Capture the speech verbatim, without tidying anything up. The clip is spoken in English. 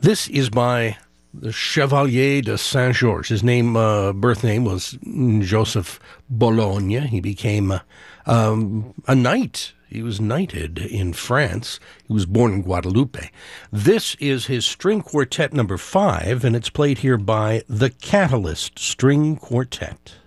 This is by the Chevalier de Saint-Georges. His name, uh, birth name was Joseph Bologne. He became uh, um, a knight. He was knighted in France. He was born in Guadeloupe. This is his string quartet number five, and it's played here by the Catalyst String Quartet.